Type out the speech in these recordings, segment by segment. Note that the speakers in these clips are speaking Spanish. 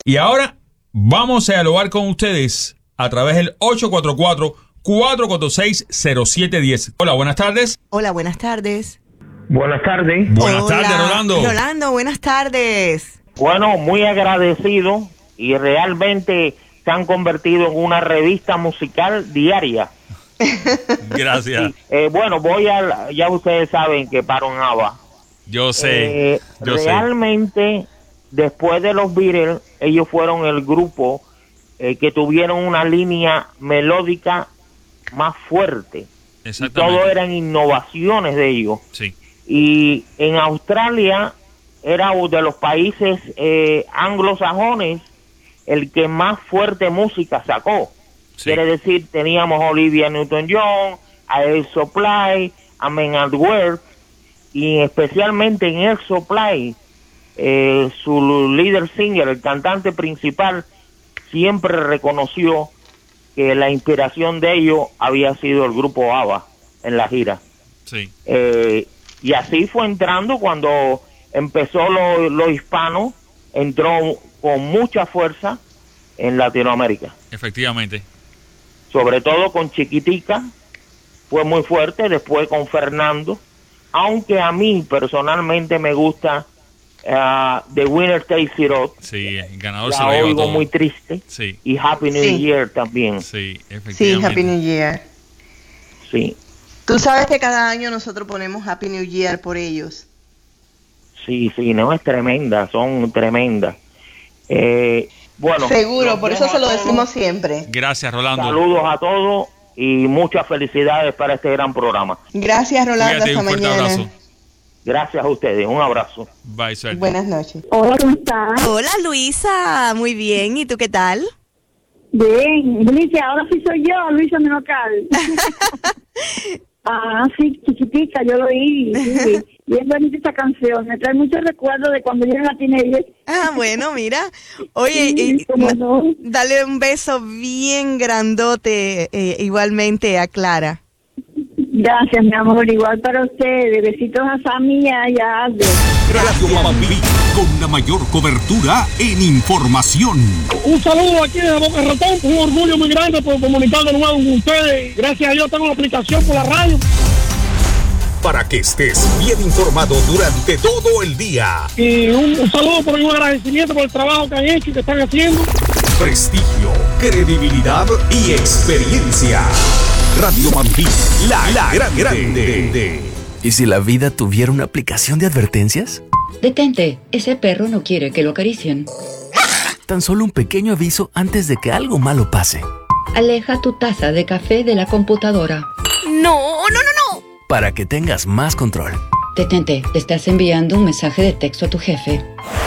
Y ahora vamos a dialogar con ustedes a través del 844-446-0710. Hola, buenas tardes. Hola, buenas tardes. Buenas tardes. Buenas tardes, Rolando. Rolando, buenas tardes. Bueno, muy agradecido y realmente se han convertido en una revista musical diaria. Gracias. Bueno, ya ustedes saben que paro en ABBA. Yo sé. Realmente, después de los Beatles, ellos fueron el grupo que tuvieron una línea melódica más fuerte. Exactamente. Todo eran innovaciones de ellos. Sí. Y en Australia era uno de los países anglosajones el que más fuerte música sacó. Sí. Quiere decir, teníamos a Olivia Newton-John, a Air Supply, a Men at Work, y especialmente en Air Supply, su líder singer, el cantante principal, siempre reconoció que la inspiración de ellos había sido el grupo ABBA en la gira. Sí. Y así fue entrando cuando empezó lo hispano, entró con mucha fuerza en Latinoamérica. Efectivamente. Sobre todo con Chiquitica, fue muy fuerte, después con Fernando, aunque a mí personalmente me gusta The Winner Takes It All. Sí, el ganador la se lo lleva oigo todo. Muy triste. Sí. Y Happy New Year también. Sí, efectivamente. Sí, Happy New Year. Sí. Tú sabes que cada año nosotros ponemos Happy New Year por ellos. Sí, no, es tremenda, son tremendas. Bueno. Seguro, por eso se lo decimos siempre. Gracias, Rolando. Saludos a todos y muchas felicidades para este gran programa. Gracias, Rolando. Cuídate, hasta un fuerte mañana. abrazo. Gracias a ustedes, un abrazo. Bye, suerte. Buenas noches. Hola, ¿cómo estás? Hola, Luisa. Muy bien. ¿Y tú qué tal? Bien. Luisa, ahora sí soy yo, Luisa Menocal. Sí, Chiquitica, yo lo oí. Sí. Bien bonita esta canción. Me trae muchos recuerdos de cuando yo era teenager. Bueno, mira. Oye, Sí, cómo no. dale un beso bien grandote igualmente a Clara. Gracias, mi amor. Igual para ustedes. Besitos a Sammy y a Aldo. Radio Mambí, con la mayor cobertura en información. Un saludo aquí de Boca Ratón, un orgullo muy grande por comunicar de nuevo con ustedes. Gracias a Dios tengo la aplicación por la radio. Para que estés bien informado durante todo el día. Y un saludo por un agradecimiento por el trabajo que han hecho y que están haciendo. Prestigio, credibilidad y experiencia. Radio Mambí, la grande. ¿Y si la vida tuviera una aplicación de advertencias? Detente, ese perro no quiere que lo acaricien. Tan solo un pequeño aviso antes de que algo malo pase. Aleja tu taza de café de la computadora. No. Para que tengas más control. Detente, te estás enviando un mensaje de texto a tu jefe.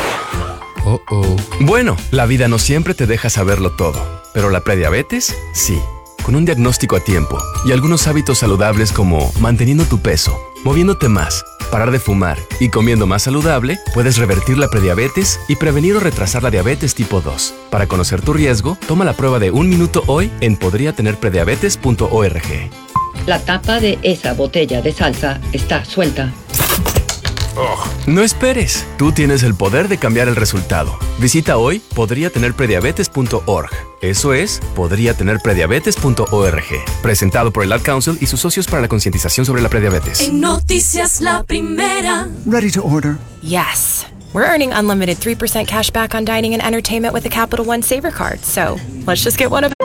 Bueno, la vida no siempre te deja saberlo todo, pero la prediabetes, sí. Con un diagnóstico a tiempo y algunos hábitos saludables como manteniendo tu peso, moviéndote más, parar de fumar y comiendo más saludable, puedes revertir la prediabetes y prevenir o retrasar la diabetes tipo 2. Para conocer tu riesgo, toma la prueba de 1 minuto hoy en podriatenerprediabetes.org. La tapa de esa botella de salsa está suelta. No esperes, tú tienes el poder de cambiar el resultado. Visita hoy podriatenerprediabetes.org. Eso es, podriatenerprediabetes.org. Presentado por el Ad Council y sus socios para la concientización sobre la prediabetes. En Noticias La Primera. Ready to order? Yes. We're earning unlimited 3% cash back on dining and entertainment with the Capital One Saver Card. So, let's just get one of...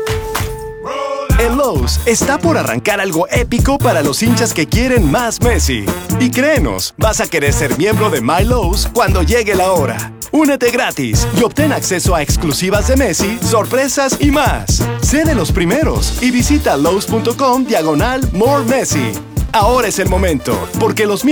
En Lowe's está por arrancar algo épico para los hinchas que quieren más Messi. Y créenos, vas a querer ser miembro de My Lowe's cuando llegue la hora. Únete gratis y obtén acceso a exclusivas de Messi, sorpresas y más. Sé de los primeros y visita Lowe's.com/More Messi. Ahora es el momento, porque los